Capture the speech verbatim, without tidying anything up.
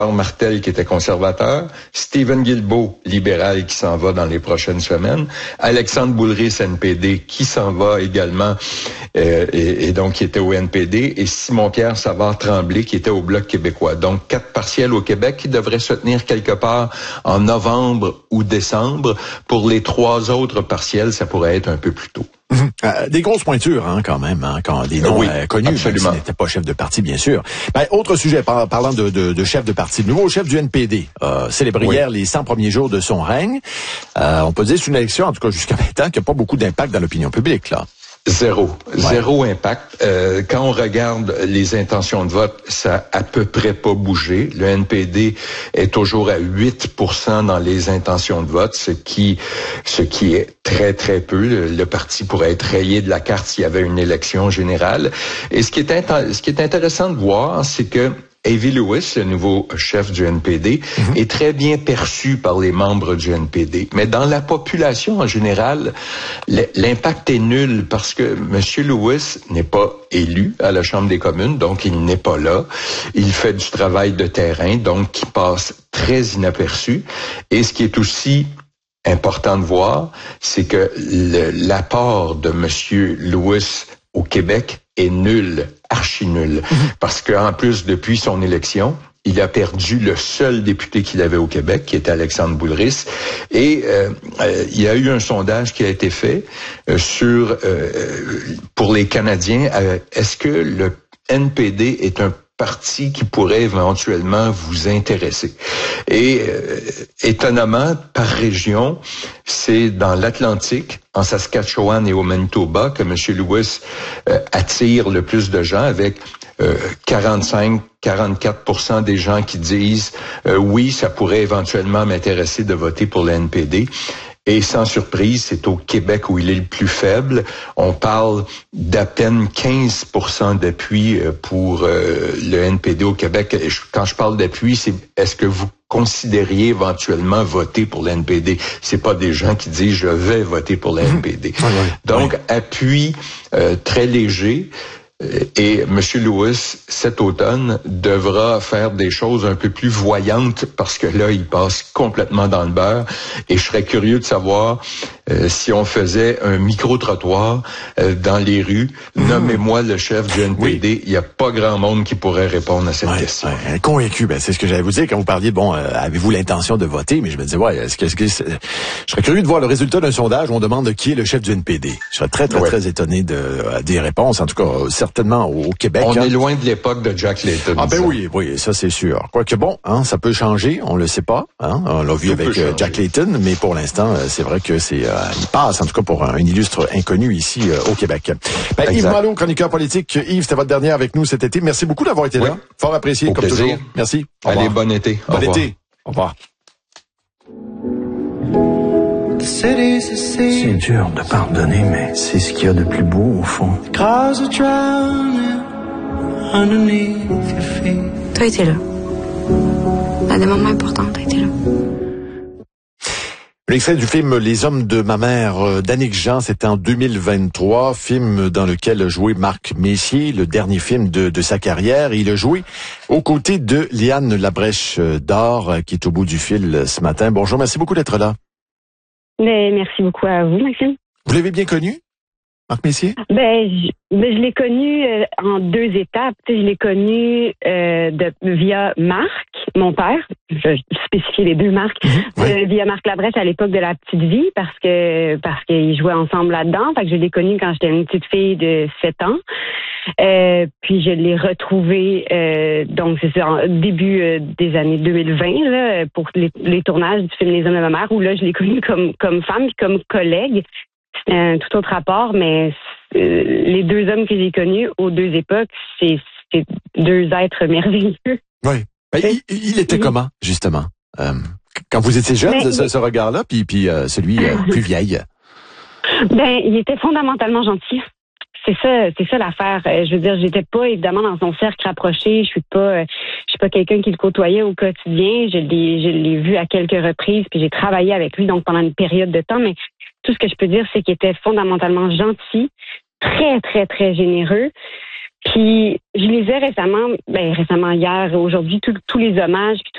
Martel, qui était conservateur, Stephen Guilbeault, libéral, qui s'en va dans les prochaines semaines, Alexandre Boulris, N P D, qui s'en va également, euh, et, et donc qui était au N P D, et Simon-Pierre Savard-Tremblay, qui était au Bloc québécois. Donc, quatre partiels au Québec qui devraient se tenir quelque part en novembre ou décembre. Pour les trois autres partiels, ça pourrait être un peu plus tôt. Euh, des grosses pointures, hein, quand même, hein, quand des noms oui, euh, connus, absolument. Même s'il n'était pas chef de parti, bien sûr. Ben, autre sujet, par, parlant de, de, de chef de parti, le nouveau chef du N P D euh, célébré oui. hier les cent premiers jours de son règne. Euh, on peut dire que c'est une élection, en tout cas jusqu'à maintenant, qui n'a pas beaucoup d'impact dans l'opinion publique, là. Zéro. Ouais. Zéro impact. Euh, quand on regarde les intentions de vote, ça a à peu près pas bougé. Le N P D est toujours à huit pour cent dans les intentions de vote, ce qui, ce qui est très, très peu. Le, le parti pourrait être rayé de la carte s'il y avait une élection générale. Et ce qui est, int- ce qui est intéressant de voir, c'est que Avi Lewis, le nouveau chef du N P D, mm-hmm. est très bien perçu par les membres du N P D. Mais dans la population en général, l'impact est nul parce que M. Lewis n'est pas élu à la Chambre des communes, donc il n'est pas là. Il fait du travail de terrain, donc qui passe très inaperçu. Et ce qui est aussi important de voir, c'est que l'apport de M. Lewis au Québec est nul, archi nul. Mm-hmm. Parce qu'en plus, depuis son élection, il a perdu le seul député qu'il avait au Québec, qui était Alexandre Boulris. Et euh, euh, il y a eu un sondage qui a été fait euh, sur, euh, pour les Canadiens, euh, est-ce que le N P D est un parti qui pourrait éventuellement vous intéresser. Et euh, étonnamment, par région, c'est dans l'Atlantique, en Saskatchewan et au Manitoba, que M. Lewis euh, attire le plus de gens, avec euh, quarante-cinq à quarante-quatre pour cent des gens qui disent euh, oui, ça pourrait éventuellement m'intéresser de voter pour le N P D. Et sans surprise, c'est au Québec où il est le plus faible. On parle d'à peine quinze pour cent d'appui pour euh, le N P D au Québec. Quand je parle d'appui, c'est est-ce que vous considériez éventuellement voter pour le N P D? C'est pas des gens qui disent je vais voter pour le N P D. Oui, oui, Donc, oui. appui euh, très léger. Et M. Lewis, cet automne, devra faire des choses un peu plus voyantes parce que là, il passe complètement dans le beurre. Et je serais curieux de savoir euh, si on faisait un micro-trottoir euh, dans les rues. Mmh. Nommez-moi le chef du N P D. Oui. Il n'y a pas grand monde qui pourrait répondre à cette ouais, question. Ouais. Convaincu, ben, c'est ce que j'allais vous dire quand vous parliez, bon, euh, avez-vous l'intention de voter? Mais je me disais, ouais, est-ce que, est-ce que est... je serais curieux de voir le résultat d'un sondage où on demande qui est le chef du N P D. Je serais très, très, ouais. très étonné de, euh, des réponses. En tout cas, euh, certainement au, au Québec. On hein. est loin de l'époque de Jack Layton. Ah ben ça. oui, oui, ça c'est sûr. Quoique bon, hein, ça peut changer, on le sait pas. Hein, on l'a vu Tout avec euh, Jack Layton, mais pour l'instant, euh, c'est vrai que c'est, euh, il passe en tout cas pour un, un illustre inconnu ici euh, au Québec. Ben, Yves Malo, chroniqueur politique. Yves, c'était votre dernière avec nous cet été. Merci beaucoup d'avoir été oui. là. Fort apprécié au comme plaisir. toujours. Merci. Au Allez, bon été. Bon au été. Au revoir. C'est dur de pardonner, mais c'est ce qu'il y a de plus beau au fond. T'as été là. À des moments importants, t'as été là. L'extrait du film Les Hommes de ma mère d'Annick Jean, c'était en deux mille vingt-trois, film dans lequel a joué Marc Messier, le dernier film de, de sa carrière. Il a joué aux côtés de Liane Labrèche d'Or, qui est au bout du fil ce matin. Bonjour, merci beaucoup d'être là. Mais merci beaucoup à vous, Maxime. Vous l'avez bien connu, Marc Messier? Ben, je, ben, je l'ai connu euh, en deux étapes. Tu sais, je l'ai connu euh, de, via Marc, mon père. Je vais spécifier les deux Marc. Mmh, ouais. euh, via Marc Labrèche à l'époque de La Petite Vie, parce que parce qu'ils jouaient ensemble là-dedans. Fait que je l'ai connu quand j'étais une petite fille de sept ans. Euh, puis je l'ai retrouvé euh, donc c'est ça, en début euh, des années deux mille vingt là, pour les, les tournages du film Les Hommes de ma mère, où là je l'ai connu comme comme femme puis comme collègue. C'était un tout autre rapport, mais euh, les deux hommes que j'ai connus aux deux époques, c'est, c'est deux êtres merveilleux. Oui. Ben, il, il était oui. comment, justement? Euh, quand vous étiez jeune, ben, ce, ce regard-là, puis, puis euh, celui euh, plus vieille? Ben, il était fondamentalement gentil. C'est ça, c'est ça l'affaire. Je veux dire, j'étais pas évidemment dans son cercle rapproché. Je suis pas, je suis pas quelqu'un qui le côtoyait au quotidien. Je l'ai, je l'ai vu à quelques reprises, puis j'ai travaillé avec lui donc pendant une période de temps. Mais tout ce que je peux dire, c'est qu'il était fondamentalement gentil, très très très généreux. Puis je lisais récemment, ben récemment hier, aujourd'hui, tous les hommages. Puis